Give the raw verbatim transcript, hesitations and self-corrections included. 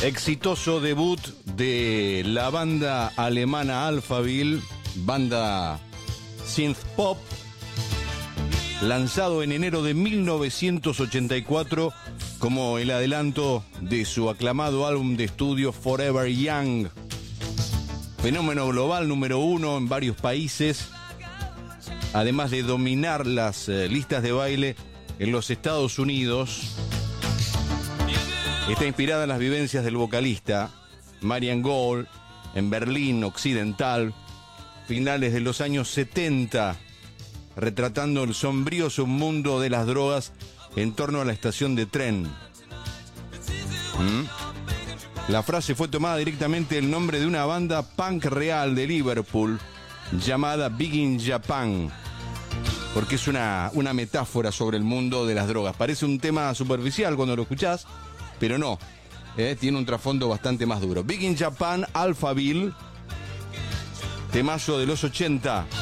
Exitoso debut de la banda alemana Alphaville, banda synth pop, lanzado en enero de mil novecientos ochenta y cuatro como el adelanto de su aclamado álbum de estudio Forever Young. Fenómeno global número uno en varios países, además de dominar las eh, listas de baile en los Estados Unidos. Está inspirada en las vivencias del vocalista Marian Gold en Berlín Occidental, finales de los años setenta, retratando el sombrío submundo de las drogas en torno a la estación de tren. ¿Mm? La frase fue tomada directamente del nombre de una banda punk real de Liverpool llamada Big in Japan, porque es una, una metáfora sobre el mundo de las drogas. Parece un tema superficial cuando lo escuchás, pero no, eh, tiene un trasfondo bastante más duro. Big in Japan, Alphaville, temazo de los ochenta.